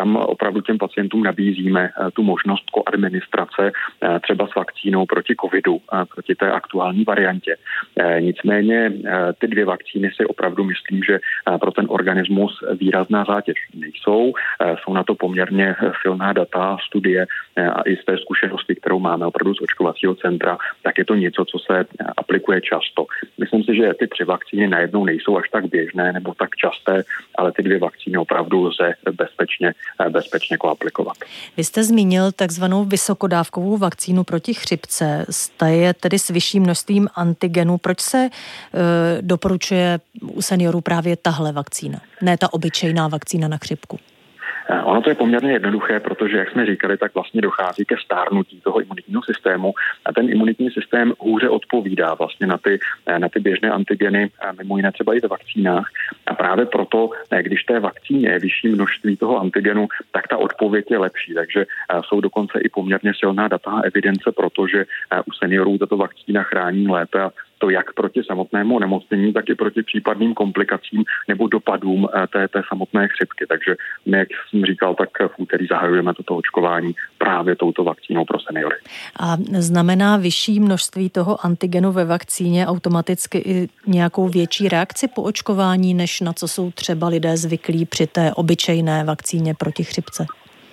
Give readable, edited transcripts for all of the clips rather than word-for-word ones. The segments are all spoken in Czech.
tam opravdu těm pacientům nabízíme tu možnost koadministrace třeba s vakcínou proti covidu, proti té aktuální variantě. Nicméně ty 2 vakcíny si opravdu myslím, že pro ten organismus výrazná zátěž nejsou. Jsou na to poměrně silná data, studie a i z té zkušenosti, kterou máme opravdu z očkovacího centra, tak je to něco, co se aplikuje často. Myslím si, že ty 3 vakcíny najednou nejsou až tak běžné nebo tak časté, ale ty 2 vakcíny opravdu lze bezpečně koaplikovat. Vy jste zmínil takzvanou vysokodávkovou vakcínu proti chřipce. Ta je tedy s vyšším množstvím antigenů. Proč se doporučuje u seniorů právě tahle vakcína, ne ta obyčejná vakcína na chřipku? Ono to je poměrně jednoduché, protože, jak jsme říkali, tak vlastně dochází ke stárnutí toho imunitního systému a ten imunitní systém hůře odpovídá vlastně na ty běžné antigeny, mimo jiné třeba i ve vakcínách. A právě proto, když té vakcíně je vyšší množství toho antigenu, tak ta odpověď je lepší. Takže jsou dokonce i poměrně silná data a evidence, protože u seniorů tato vakcína chrání lépe a to jak proti samotnému onemocnění, tak i proti případným komplikacím nebo dopadům té samotné chřipky. Takže my, jak jsem říkal, tak v úterý zahajujeme toto očkování právě touto vakcínou pro seniory. A znamená vyšší množství toho antigenu ve vakcíně automaticky i nějakou větší reakci po očkování, než na co jsou třeba lidé zvyklí při té obyčejné vakcíně proti chřipce?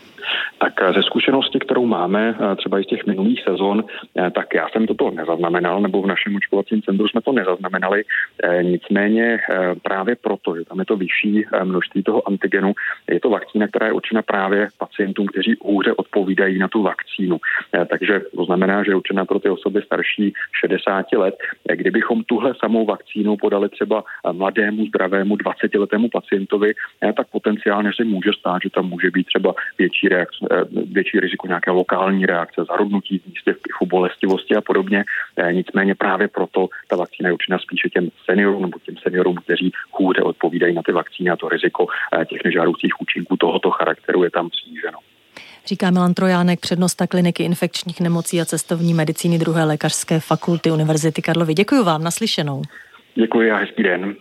Tak ze zkušenosti, kterou máme třeba i z těch minulých sezon, tak já jsem toto nezaznamenal, nebo v našem očkovacím centru jsme to nezaznamenali. Nicméně právě proto, že tam je to vyšší množství toho antigenu, je to vakcína, která je určena právě pacientům, kteří hůře odpovídají na tu vakcínu. Takže to znamená, že je určena pro ty osoby starší 60 let. Kdybychom tuhle samou vakcínu podali třeba mladému, zdravému 20letému pacientovi, tak potenciálně se může stát, že tam může být třeba větší riziko nějaké lokální reakce, zarudnutí v místě, v pichu, bolestivosti a podobně. Nicméně právě proto ta vakcína je určena spíše těm seniorům nebo těm seniorům, kteří hůře odpovídají na ty vakcíny a to riziko těch nežádoucích účinků tohoto charakteru je tam sníženo. Říká Milan Trojánek, přednosta kliniky infekčních nemocí a cestovní medicíny 2. lékařské fakulty Univerzity Karlovy. Děkuji vám, naslyšenou. Děkuji a hezký den.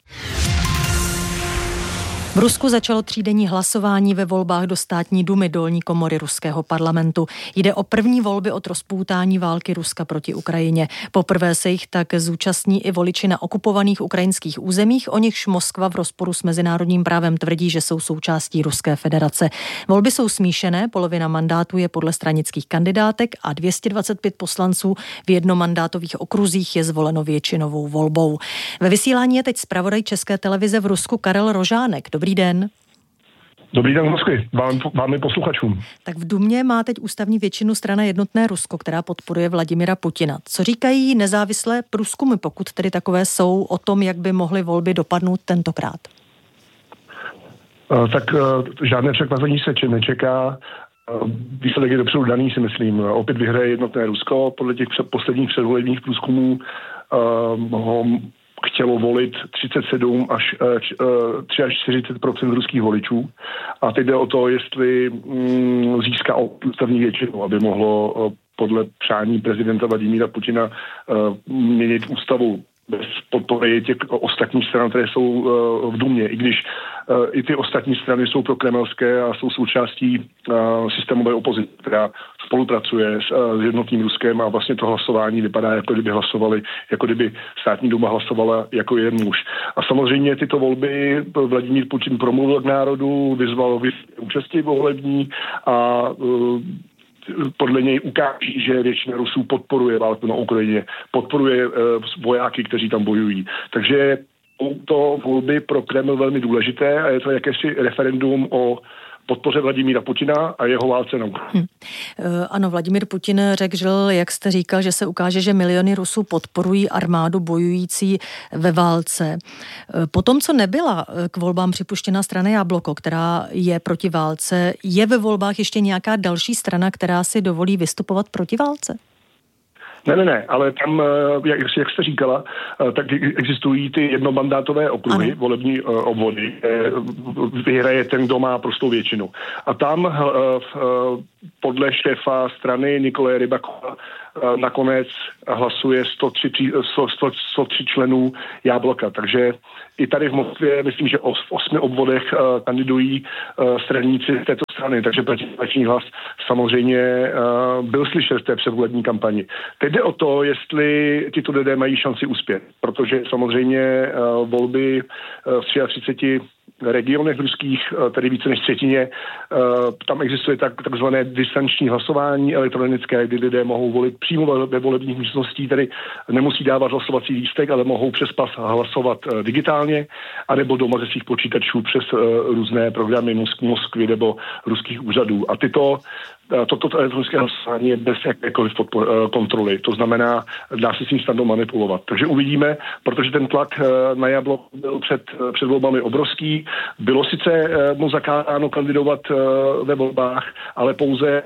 V Rusku začalo 3denní hlasování ve volbách do státní dumy, dolní komory ruského parlamentu. Jde o první volby od rozpoutání války Ruska proti Ukrajině. Poprvé se jich tak zúčastní i voliči na okupovaných ukrajinských územích, o nichž Moskva v rozporu s mezinárodním právem tvrdí, že jsou součástí Ruské federace. Volby jsou smíšené, polovina mandátů je podle stranických kandidátek a 225 poslanců v jednomandátových okruzích je zvoleno většinovou volbou. Ve vysílání je teď zpravodaj České televize v Rusku Karel Rožánek. Dobrý den. Dobrý den, Moskvy. Vám i posluchačům. Tak v Dumě má teď ústavní většinu strana Jednotné Rusko, která podporuje Vladimira Putina. Co říkají nezávislé průzkumy, pokud tedy takové jsou, o tom, jak by mohly volby dopadnout tentokrát? Tak žádné překvapení se nečeká. Výsledek je dopředu daný, si myslím. Opět vyhraje Jednotné Rusko. Podle těch posledních předvolebních průzkumů ho chtělo volit 37 až 40% ruských voličů. A teď jde o to, jestli získá ústavní většinu, aby mohlo podle přání prezidenta Vladimíra Putina měnit ústavu bez podpory těch ostatních stran, které jsou v Dumě. I když i ty ostatní strany jsou prokremelské a jsou součástí systémové opozice, která spolupracuje s Jednotným Ruskem a vlastně to hlasování vypadá, jako kdyby státní duma hlasovala jako jeden muž. A samozřejmě tyto volby Vladimír Putin promluvil k národu, vyzval účastí volební a podle něj ukáží, že většina Rusů podporuje válku na Ukrajině, podporuje vojáky, kteří tam bojují. Takže to volby pro Kreml velmi důležité a je to jakési referendum o podpoře Vladimíra Putina a jeho válce na Ukrajině. Ano, Vladimír Putin řekl, jak jste říkal, že se ukáže, že miliony Rusů podporují armádu bojující ve válce. Potom, co nebyla k volbám připuštěna strana Jabloko, která je proti válce, je ve volbách ještě nějaká další strana, která si dovolí vystupovat proti válce? Ne, ale tam, jak jste říkala, tak existují ty jednomandátové okruhy, volební obvody, vyhraje ten, kdo má prostou většinu. A tam podle šéfa strany Nikolaje Rybakova nakonec hlasuje 103 členů Jabloka. Takže i tady v Moskvě, myslím, že v 8 obvodech kandidují straníci této strany, takže protiválečný hlas samozřejmě byl slyšet v té předvolební kampani. Teď jde o to, jestli tyto lidé mají šanci uspět, protože samozřejmě volby v 33 regionech ruských, tedy více než třetině, tam existuje takzvané distanční hlasování elektronické, kdy lidé mohou volit přímo ve volebních místností, tedy nemusí dávat hlasovací lístek, ale mohou přes pas hlasovat digitálně, anebo doma ze svých počítačů přes různé programy Moskvy nebo ruských úřadů. A toto elektronické hlasování je bez jakékoliv kontroly. To znamená, dá se s tím snadno manipulovat. Takže uvidíme, protože ten tlak na Jabloko byl před volbami obrovský. Bylo sice mu zakázáno kandidovat ve volbách, ale pouze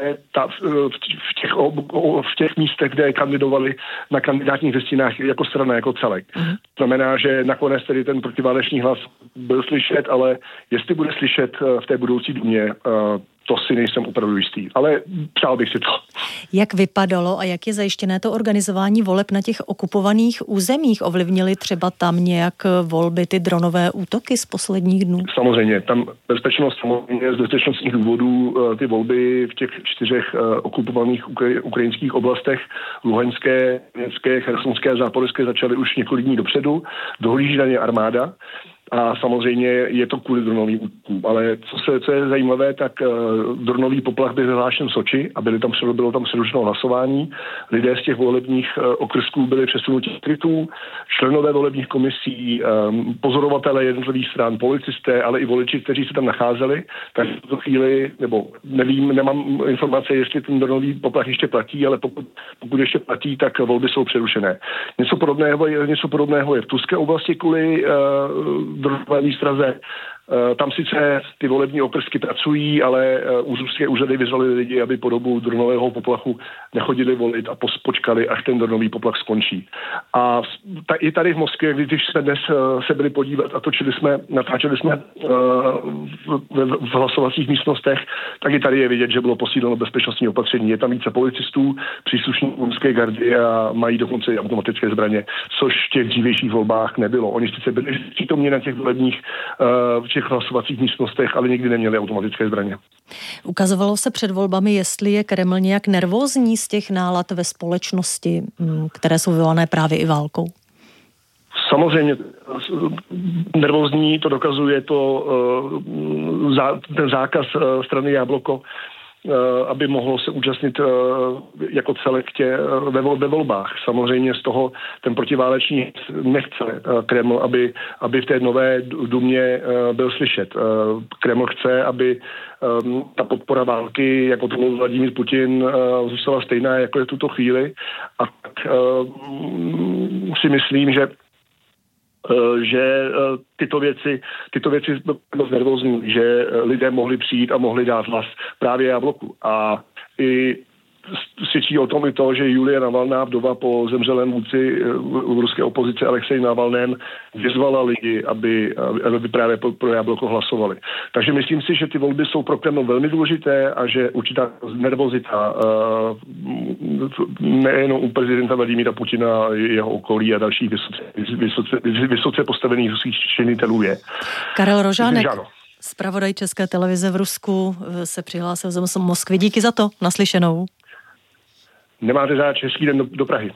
v těch místech, kde kandidovali na kandidátních listinách jako strana, jako celek. To znamená, že nakonec tedy ten protiválečný hlas byl slyšet, ale jestli bude slyšet v té budoucí Dumě, to si nejsem opravdu jistý, ale přál bych si to. Jak vypadalo a jak je zajištěné to organizování voleb na těch okupovaných územích? Ovlivnily třeba tam nějak volby, ty dronové útoky z posledních dnů? Samozřejmě, tam z bezpečnostních důvodů ty volby v těch 4 okupovaných ukrajinských oblastech, Luhanské, Donetské, Chersonské a Záporožské, začaly už několik dní dopředu. Dohlíží na ně armáda. A samozřejmě je to kvůli dronovým útokům. Ale co je zajímavé, tak dronový poplach byl vyhlášen v Soči a bylo tam přerušeno hlasování. Lidé z těch volebních okrsků byli přesunuti z krytů, členové volebních komisí, pozorovatelé jednotlivých stran, policisté, ale i voliči, kteří se tam nacházeli. Tak v tuto chvíli, nebo nevím, nemám informace, jestli ten dronový poplach ještě platí, ale pokud ještě platí, tak volby jsou přerušené. Něco podobného je v Tuzké oblasti kvůli dronové výstraze. Tam sice ty volební okrsky pracují, ale ruské úřady vyzvali lidi, aby po dobu dronového poplachu nechodili volit a počkali, až ten dronový poplach skončí. A i tady v Moskvě, když jsme dnes se byli podívat a natáčeli jsme v hlasovacích místnostech, tak i tady je vidět, že bylo posíleno bezpečnostní opatření. Je tam více policistů, příslušníků ruské gardy a mají dokonce i automatické zbraně, což v těch dřívějších volbách nebylo. Oni sice byli přítomni na těch volebních hlasovacích místnostech, ale nikdy neměli automatické zbraně. Ukazovalo se před volbami, jestli je Kreml nějak nervózní z těch nálad ve společnosti, které jsou vyvolané právě i válkou? Samozřejmě nervózní to dokazuje ten zákaz strany Jabloko, aby mohlo se účastnit jako celek ve volbách. Samozřejmě z toho ten protiválečný nechce Kreml, aby v té nové Dumě byl slyšet. Kreml chce, aby ta podpora války, jako to mluvil Vladimír Putin, zůstala stejná, jako je v tuto chvíli. A tak si myslím, že tyto věci nervózní, že lidé mohli přijít a mohli dát hlas právě Jabloku. A i svědčí o tom i to, že Julia Navalná, vdova po zemřelém vůdci ruské opozice Alexeji Navalném, vyzvala lidi, aby právě pro Jabloko hlasovali. Takže myslím si, že ty volby jsou pro Kreml velmi důležité a že určitá nervozita nejenom u prezidenta Vladimíra Putina, jeho okolí a dalších vysoce postavených ruských činitelů je. Karel Rožánek, zpravodaj České televize v Rusku, se přihlásil z Moskvy. Díky za to, naslyšenou. Nemáte záč, hezký den do Prahy.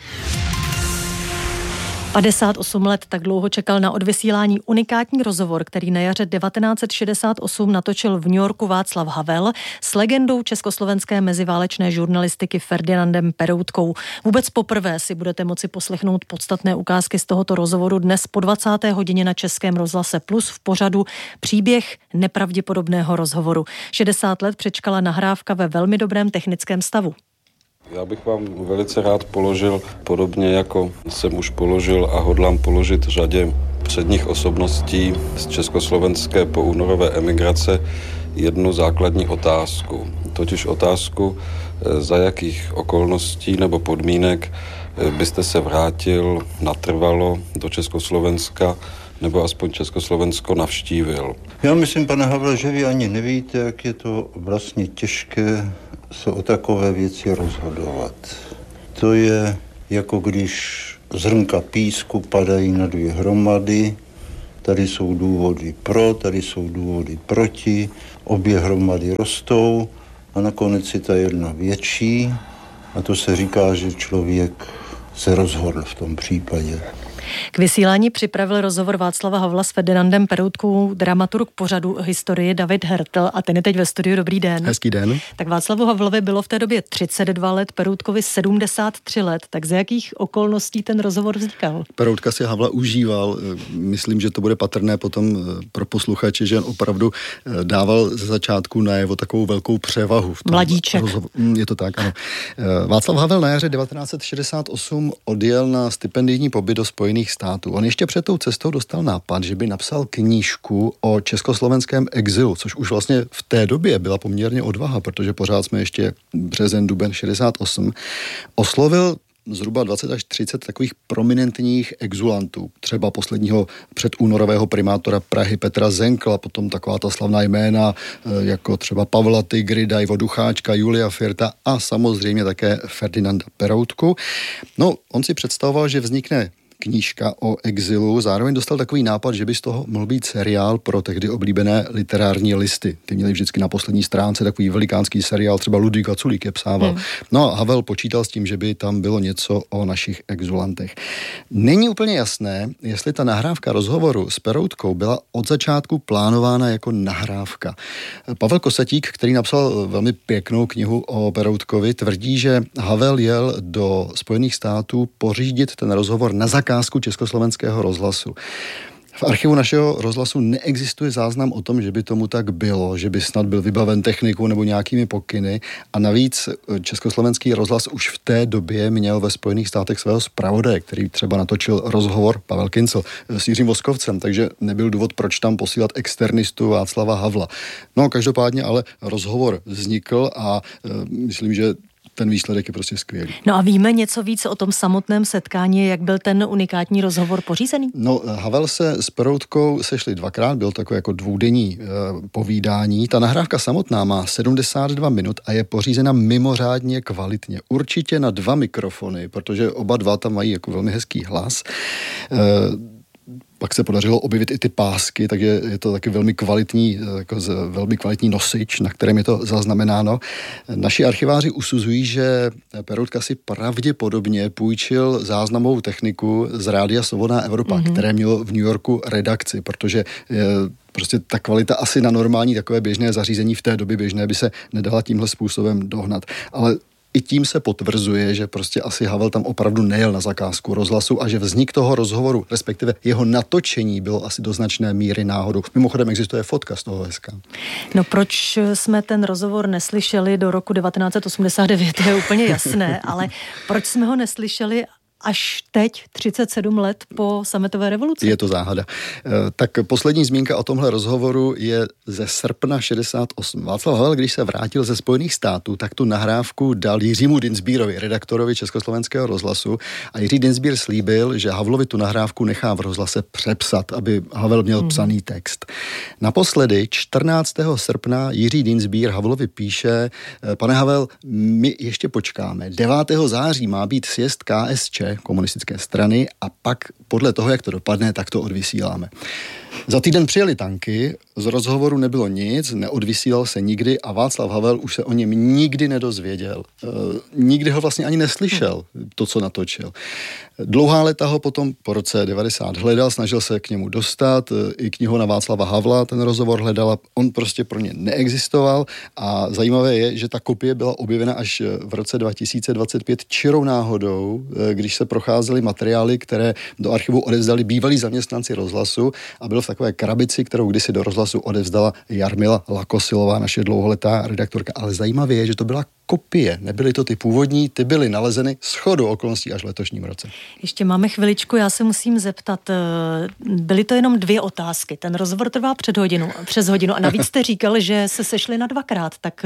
58 let tak dlouho čekal na odvysílání unikátní rozhovor, který na jaře 1968 natočil v New Yorku Václav Havel s legendou československé meziválečné žurnalistiky Ferdinandem Peroutkou. Vůbec poprvé si budete moci poslechnout podstatné ukázky z tohoto rozhovoru dnes po 20. hodině na Českém rozhlase Plus v pořadu Příběh nepravděpodobného rozhovoru. 60 let přečkala nahrávka ve velmi dobrém technickém stavu. Já bych vám velice rád položil, podobně jako jsem už položil a hodlám položit řadě předních osobností z československé poúnorové emigrace, jednu základní otázku. Totiž otázku, za jakých okolností nebo podmínek byste se vrátil natrvalo do Československa nebo aspoň Československo navštívil. Já myslím, pane Havle, že vy ani nevíte, jak je to vlastně těžké se o takové věci rozhodovat. To je jako když zrnka písku padají na 2 hromady, tady jsou důvody pro, tady jsou důvody proti, obě hromady rostou a nakonec je ta jedna větší a to se říká, že člověk se rozhodl v tom případě. K vysílání připravil rozhovor Václava Havla s Ferdinandem Peroutkou dramaturg pořadu Historie David Hertl a ten je teď ve studiu. Dobrý den. Hezký den. Tak Václavu Havlovi bylo v té době 32 let, Peroutkovi 73 let. Tak z jakých okolností ten rozhovor vznikal? Peroutka si Havla užíval. Myslím, že to bude patrné potom pro posluchače, že on opravdu dával ze začátku najevo takovou velkou převahu. Mladíček. Je to tak, ano. Václav Havel na jaře 1968 odjel na stipendijní pobyt do Spojených států. On ještě před tou cestou dostal nápad, že by napsal knížku o československém exilu, což už vlastně v té době byla poměrně odvaha, protože pořád jsme ještě březen, duben 68. Oslovil zhruba 20 až 30 takových prominentních exulantů. Třeba posledního předúnorového primátora Prahy Petra Zenkla, potom taková ta slavná jména jako třeba Pavla Tigry, Ivo Ducháčka, Julia Firta a samozřejmě také Ferdinanda Peroutku. No, on si představoval, že vznikne knížka o exilu, zároveň dostal takový nápad, že by z toho mohl být seriál pro tehdy oblíbené literární listy. Ty měli vždycky na poslední stránce takový velikánský seriál, třeba Ludvík Vaculík je psával. No a Havel počítal s tím, že by tam bylo něco o našich exulantech. Není úplně jasné, jestli ta nahrávka rozhovoru s Peroutkou byla od začátku plánována jako nahrávka. Pavel Kosatík, který napsal velmi pěknou knihu o Peroutkovi, tvrdí, že Havel jel do Spojených států pořídit ten rozhovor na zakázku Československého rozhlasu. V archivu našeho rozhlasu neexistuje záznam o tom, že by tomu tak bylo, že by snad byl vybaven technikou nebo nějakými pokyny a navíc Československý rozhlas už v té době měl ve Spojených státech svého zpravodaje, který třeba natočil rozhovor Pavel Kincl s Jiřím Voskovcem, takže nebyl důvod, proč tam posílat externistu Václava Havla. No každopádně ale rozhovor vznikl a myslím, že ten výsledek je prostě skvělý. No a víme něco víc o tom samotném setkání, jak byl ten unikátní rozhovor pořízený? No, Havel se s Peroutkou sešli dvakrát, byl takové jako dvoudenní povídání. Ta nahrávka samotná má 72 minut a je pořízena mimořádně kvalitně. Určitě na 2 mikrofony, protože oba dva tam mají jako velmi hezký hlas. Pak se podařilo objevit i ty pásky, takže je to taky velmi kvalitní, jako velmi kvalitní nosič, na kterém je to zaznamenáno. Naši archiváři usuzují, že Peroutka si pravděpodobně půjčil záznamovou techniku z Rádia Svobodná Evropa, které mělo v New Yorku redakci, protože prostě ta kvalita asi na normální takové běžné zařízení v té době běžné by se nedala tímhle způsobem dohnat. Ale i tím se potvrzuje, že prostě asi Havel tam opravdu nejel na zakázku rozhlasu a že vznik toho rozhovoru, respektive jeho natočení, bylo asi do značné míry náhodou. Mimochodem existuje fotka z toho hezká. No proč jsme ten rozhovor neslyšeli do roku 1989, to je úplně jasné, ale proč jsme ho neslyšeli až teď, 37 let po sametové revoluci? Je to záhada. Tak poslední zmínka o tomhle rozhovoru je ze srpna 68. Václav Havel, když se vrátil ze Spojených států, tak tu nahrávku dal Jiřímu Dinsbírovi, redaktorovi Československého rozhlasu, a Jiří Dinsbír slíbil, že Havlovi tu nahrávku nechá v rozhlase přepsat, aby Havel měl psaný text. Naposledy 14. srpna Jiří Dinsbír Havlovi píše: pane Havel, my ještě počkáme. 9. září má být sjezd KSČ, komunistické strany, a pak podle toho, jak to dopadne, tak to odvysíláme. Za týden přijeli tanky, z rozhovoru nebylo nic, neodvysílal se nikdy a Václav Havel už se o něm nikdy nedozvěděl. Nikdy ho vlastně ani neslyšel, to, co natočil. Dlouhá léta ho potom po roce 90 hledal, snažil se k němu dostat, i knihu na Václava Havla ten rozhovor hledala, on prostě pro ně neexistoval a zajímavé je, že ta kopie byla objevena až v roce 2025 čirou náhodou, když se procházely materiály, které do archivu odevzdali bývalí zaměstnanci rozhlasu a byl v takové krabici, kterou kdysi do rozhlasu odevzdala Jarmila Lakosilová, naše dlouholetá redaktorka. Ale zajímavé je, že to byla kopie, nebyly to ty původní, ty byly nalezeny shodou okolností až v letošním roce. Ještě máme chviličku, já se musím zeptat, byly to jenom 2 otázky, ten rozhovor trvá přes hodinu a navíc jste říkal, že se sešli na 2krát, tak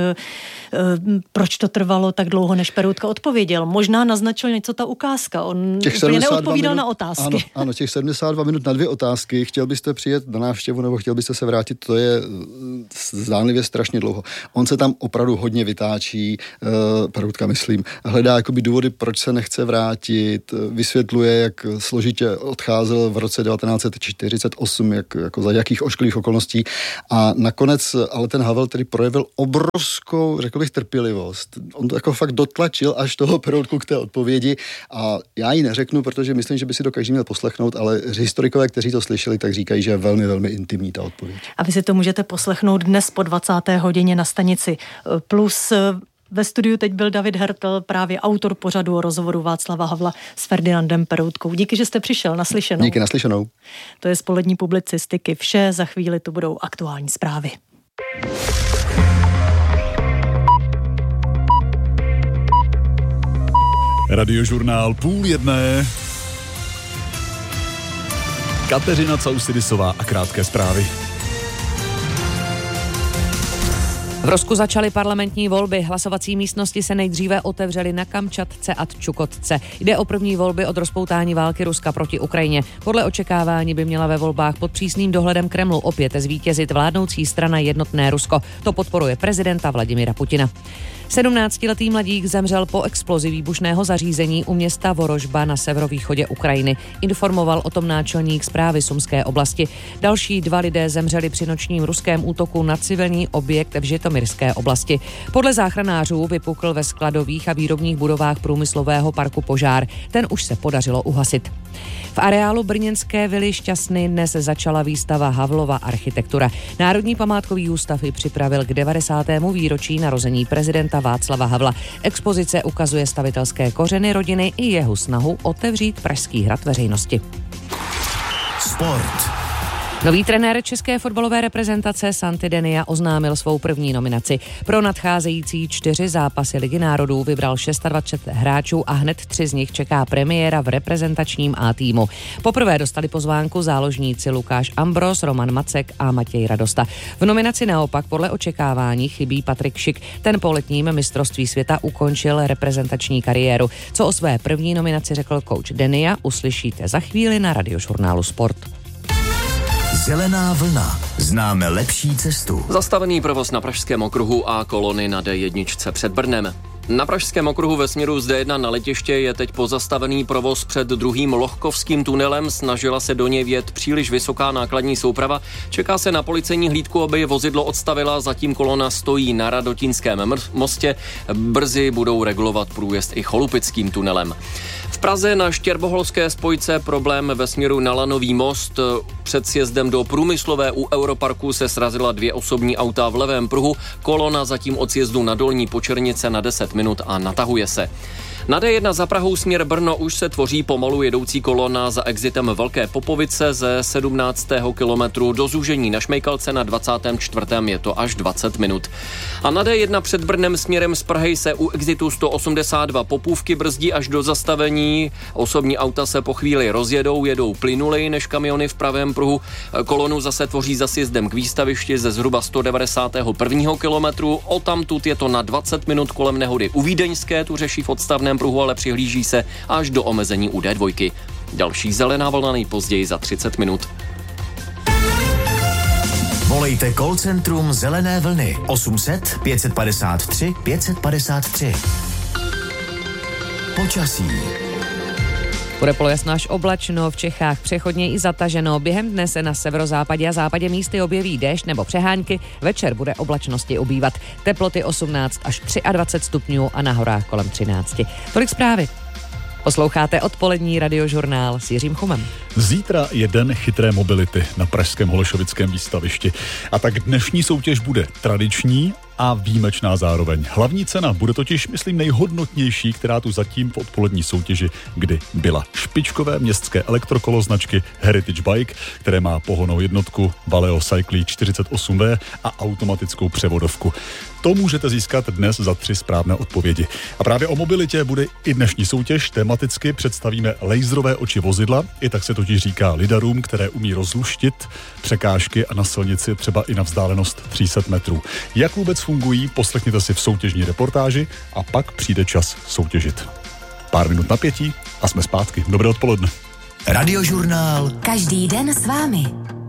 proč to trvalo tak dlouho, než Peroutka odpověděl? Možná naznačil něco ta ukázka, on úplně neodpovídal na otázky. Ano, těch 72 minut na 2 otázky, chtěl byste přijet na návštěvu nebo chtěl byste se vrátit, to je zdánlivě strašně dlouho. On se tam opravdu hodně vytáčí, Peroutka myslím, hledá jakoby důvody, proč se nechce vrátit, vysvětluje, jak složitě odcházel v roce 1948, jako za jakých ošklivých okolností a nakonec ale ten Havel tedy projevil obrovskou, řekl bych, trpělivost. On to jako fakt dotlačil až toho Peroutku k té odpovědi a já ji neřeknu, protože myslím, že by si to každý měl poslechnout, ale historikové, kteří to slyšeli, tak říkají, že je velmi, velmi intimní ta odpověď. A vy si to můžete poslechnout dnes po 20. hodině na stanici Plus. Ve studiu teď byl David Hertel, právě autor pořadu o rozhovoru Václava Havla s Ferdinandem Peroutkou. Díky, že jste přišel, naslyšenou. Díky, naslyšenou. To je z polední publicistiky vše, za chvíli to budou aktuální zprávy. Radiožurnál 12:30. Kateřina Causidisová a krátké zprávy. V Rusku začaly parlamentní volby. Hlasovací místnosti se nejdříve otevřely na Kamčatce a Čukotce. Jde o první volby od rozpoutání války Ruska proti Ukrajině. Podle očekávání by měla ve volbách pod přísným dohledem Kremlu opět zvítězit vládnoucí strana Jednotné Rusko. To podporuje prezidenta Vladimira Putina. 17letý mladík zemřel po explozi výbušného zařízení u města Vorožba na severovýchodě Ukrajiny. Informoval o tom náčelník správy Sumské oblasti. Další 2 lidé zemřeli při nočním ruském útoku na civilní objekt v Žitomirské oblasti. Podle záchranářů vypukl ve skladových a výrobních budovách průmyslového parku požár. Ten už se podařilo uhasit. V areálu brněnské vily Šťastny dnes začala výstava Havlova architektura. Národní památkový ústav ji připravil k 90. výročí narození prezidenta Václava Havla. Expozice ukazuje stavitelské kořeny rodiny i jeho snahu otevřít Pražský hrad veřejnosti. Sport. Nový trenér české fotbalové reprezentace Santi Denia oznámil svou první nominaci. Pro nadcházející 4 zápasy Ligy národů vybral 26 hráčů a hned 3 z nich čeká premiéra v reprezentačním A týmu. Poprvé dostali pozvánku záložníci Lukáš Ambros, Roman Macek a Matěj Radosta. V nominaci naopak podle očekávání chybí Patrik Šik. Ten po letním mistrovství světa ukončil reprezentační kariéru. Co o své první nominaci řekl kouč Denia, uslyšíte za chvíli na Radiožurnálu Sport. Zelená vlna. Známe lepší cestu. Zastavený provoz na Pražském okruhu a kolony na D1 před Brnem. Na Pražském okruhu ve směru z D1 na letiště je teď pozastavený provoz před druhým Lohkovským tunelem. Snažila se do něj vjet příliš vysoká nákladní souprava. Čeká se na policejní hlídku, aby vozidlo odstavila, zatím kolona stojí na Radotínském mostě. Brzy budou regulovat průjezd i Cholupickým tunelem. V Praze na Štěrboholské spojce problém ve směru na Lanový most. Před sjezdem do Průmyslové u Europarku se srazila 2 osobní auta v levém pruhu. Kolona zatím od sjezdu na Dolní Počernice na 10 minut a natahuje se. Na D1 za Prahou směr Brno už se tvoří pomalu jedoucí kolona za exitem Velké Popovice ze 17. kilometru do zúžení na Šmejkalce na 24. je to až 20 minut. A na D1 před Brnem směrem z Prahy se u exitu 182 Popůvky brzdí až do zastavení. Osobní auta se po chvíli rozjedou, jedou plynuleji než kamiony v pravém pruhu. Kolonu zase tvoří za sjezdem k výstavišti ze zhruba 191. kilometru. Odtamtud je to na 20 minut kolem nehody u Vídeňské, tu řeší v odstavném pruhu, ale přihlíží se až do omezení u D2. Další zelená vlna nejpozději za 30 minut. Volejte call centrum Zelené vlny 800 553 553. Počasí. Bude polojasno až oblačno, v Čechách přechodně i zataženo. Během dne se na severozápadě a západě místy objeví déšť nebo přehánky. Večer bude oblačnosti ubývat. Teploty 18 až 23 stupňů a na horách kolem 13. Tolik zprávy. Posloucháte odpolední Radiožurnál s Jiřím Chumem. Zítra je den chytré mobility na pražském Holešovickém výstavišti. A tak dnešní soutěž bude tradiční a výjimečná zároveň. Hlavní cena bude totiž, myslím, nejhodnotnější, která tu zatím v odpolední soutěži kdy byla. Špičkové městské elektrokolo značky Heritage Bike, které má pohonnou jednotku Valeo Cycli 48V a automatickou převodovku. To můžete získat dnes za 3 správné odpovědi. A právě o mobilitě bude i dnešní soutěž. Tematicky představíme laserové oči vozidla, i tak se totiž říká lidarům, které umí rozluštit překážky a na silnici třeba i na vzdálenost 300 metrů. Jak vůbec fungují, poslechněte si v soutěžní reportáži a pak přijde čas soutěžit. Pár minut napětí a jsme zpátky. Dobré odpoledne. Radiožurnál. Každý den s vámi.